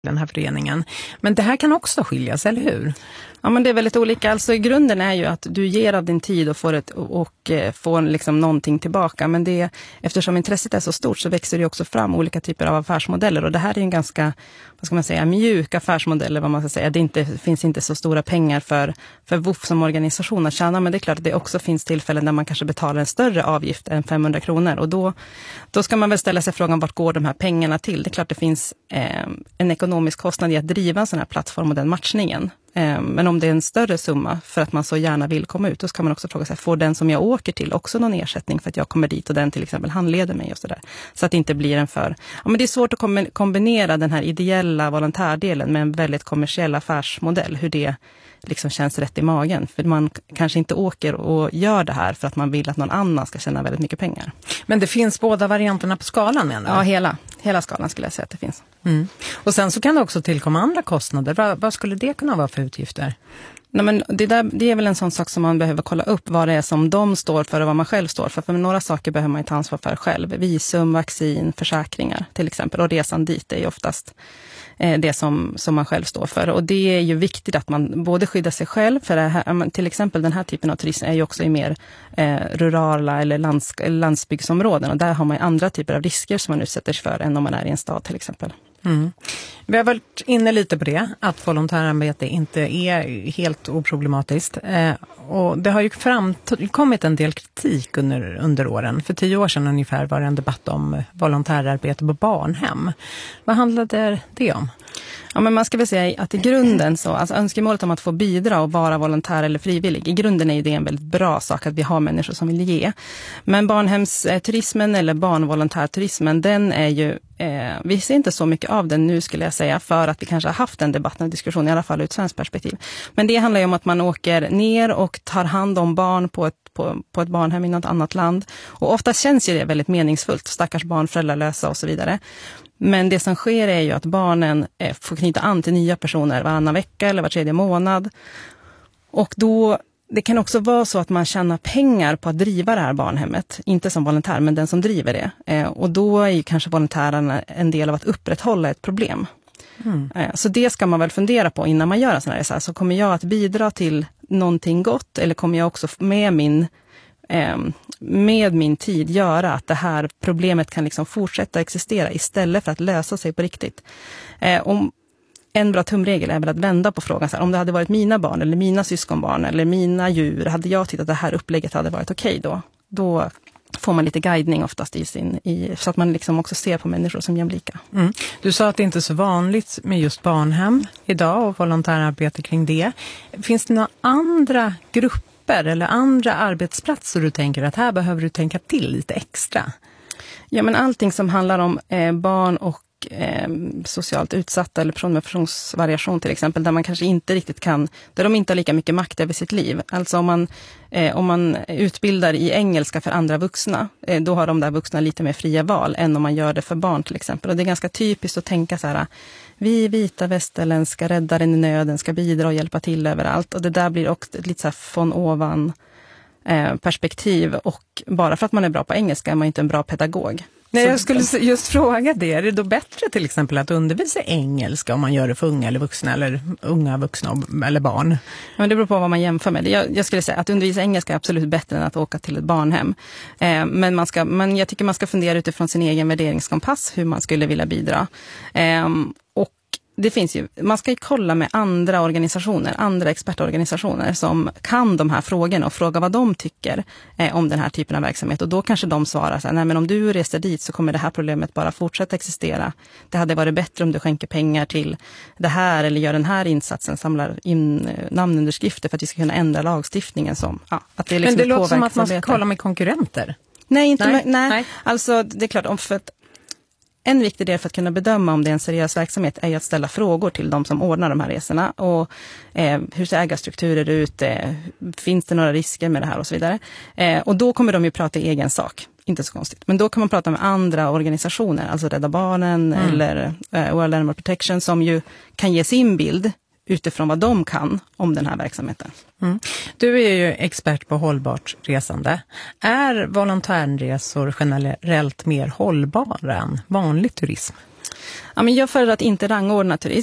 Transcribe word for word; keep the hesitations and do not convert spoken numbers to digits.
den här föreningen. Men det här kan också skiljas, eller hur? Ja, men det är väldigt olika. Alltså i grunden är ju att du ger av din tid och får, ett, och, och får liksom någonting tillbaka. Men det, eftersom intresset är så stort så växer det också fram olika typer av affärsmodeller. Och det här är en ganska, vad ska man säga, mjuk affärsmodell, vad man ska säga. Det inte, finns inte så stora pengar för, för W O F som organisation att tjäna. Men det är klart att det också finns tillfällen där man kanske betalar en större avgift än femhundra kronor. Och då, då ska man väl ställa sig frågan, vart går de här pengarna till? Det är klart det finns eh, en ekonomisk kostnad i att driva en sån här plattform och den matchningen. Men om det är en större summa för att man så gärna vill komma ut, då ska man också fråga sig, får den som jag åker till också någon ersättning för att jag kommer dit och den till exempel handleder mig och sådär. Så att det inte blir en för... Ja, men det är svårt att kombinera den här ideella volontärdelen med en väldigt kommersiell affärsmodell, hur det liksom känns rätt i magen. För man kanske inte åker och gör det här för att man vill att någon annan ska tjäna väldigt mycket pengar. Men det finns båda varianterna på skalan, menar du? Ja, hela, hela skalan skulle jag säga att det finns. Mm. Och sen så kan det också tillkomma andra kostnader. Vad, vad skulle det kunna vara för utgifter? Nej, men det, där, det är väl en sån sak som man behöver kolla upp, vad det är som de står för och vad man själv står för. För några saker behöver man ta ansvar för själv. Visum, vaccin, försäkringar till exempel. Och resan dit är ju oftast eh, det som, som man själv står för. Och det är ju viktigt att man både skyddar sig själv. För det här, till exempel den här typen av turism är ju också i mer eh, rurala eller lands, landsbygdsområden. Och där har man ju andra typer av risker som man utsätter sig för än om man är i en stad till exempel. Mm. Vi har varit inne lite på det, att volontärarbete inte är helt oproblematiskt. Eh, och det har ju framkommit en del kritik under, under åren. För tio år sedan ungefär var det en debatt om volontärarbete på barnhem. Vad handlade det om? Ja, men man ska väl säga att i grunden så, alltså önskemålet om att få bidra och vara volontär eller frivillig, i grunden är ju det en väldigt bra sak att vi har människor som vill ge. Men barnhemsturismen eller barnvolontärturismen, den är ju, eh, vi ser inte så mycket av den nu skulle jag säga, för att vi kanske har haft en debatt och diskussion, i alla fall ur ett svenskt perspektiv. Men det handlar ju om att man åker ner och tar hand om barn på ett, på, på ett barnhem i något annat land. Och ofta känns ju det väldigt meningsfullt, stackars barn, föräldralösa och så vidare. Men det som sker är ju att barnen får knyta an till nya personer varannan vecka eller var tredje månad. Och då, det kan också vara så att man tjänar pengar på att driva det här barnhemmet. Inte som volontär, men den som driver det. Och då är ju kanske volontärerna en del av att upprätthålla ett problem. Mm. Så det ska man väl fundera på innan man gör en sån här resa. Så kommer jag att bidra till någonting gott, eller kommer jag också med min... med min tid göra att det här problemet kan liksom fortsätta existera istället för att lösa sig på riktigt. Eh, om en bra tumregel är väl att vända på frågan. Så här, om det hade varit mina barn eller mina syskonbarn eller mina djur, hade jag tyckt att det här upplägget hade varit okej då? Då får man lite guidning oftast i sin, i, så att man liksom också ser på människor som jämlika. Mm. Du sa att det inte är så vanligt med just barnhem idag och volontärarbete kring det. Finns det några andra grupper eller andra arbetsplatser du tänker att här behöver du tänka till lite extra? Ja, men allting som handlar om eh, barn och eh, socialt utsatta eller personer med funktionsvariation till exempel, där man kanske inte riktigt kan, där de inte har lika mycket makt över sitt liv. Alltså om man, eh, om man utbildar i engelska för andra vuxna, eh, då har de där vuxna lite mer fria val än om man gör det för barn till exempel. Och det är ganska typiskt att tänka så här: vi vita västerländska räddaren i nöden ska bidra och hjälpa till överallt. Och det där blir också ett lite så här från ovan eh, perspektiv. Och bara för att man är bra på engelska är man inte en bra pedagog. Nej, jag skulle just fråga det. Är det då bättre till exempel att undervisa engelska om man gör det för unga eller vuxna eller unga vuxna eller barn? Ja, det beror på vad man jämför med. Jag, jag skulle säga att undervisa engelska är absolut bättre än att åka till ett barnhem. Eh, men, man ska, men jag tycker man ska fundera utifrån sin egen värderingskompass hur man skulle vilja bidra. Eh, och det finns ju, man ska ju kolla med andra organisationer, andra expertorganisationer som kan de här frågorna och fråga vad de tycker eh, om den här typen av verksamhet. Och då kanske de svarar så här: nej, men om du reser dit så kommer det här problemet bara fortsätta existera. Det hade varit bättre om du skänker pengar till det här eller gör den här insatsen, samlar in eh, namnunderskrifter för att vi ska kunna ändra lagstiftningen som, ja, att det liksom. Men det låter som att man ska kolla med konkurrenter. Nej, inte nej, med, nej. nej. Alltså det är klart, om för att en viktig del för att kunna bedöma om det är en seriös verksamhet är att ställa frågor till de som ordnar de här resorna. Och eh, hur ser ägarstrukturer ut? Eh, finns det några risker med det här och så vidare? Eh, och då kommer de ju prata i egen sak. Inte så konstigt. Men då kan man prata med andra organisationer, alltså Rädda Barnen mm. eller eh, World Animal Protection, som ju kan ge sin bild utifrån vad de kan om den här verksamheten. Mm. Du är ju expert på hållbart resande. Är volontärresor generellt mer hållbara än vanlig turism? Ja, men jag föredrar att inte rangordna turism.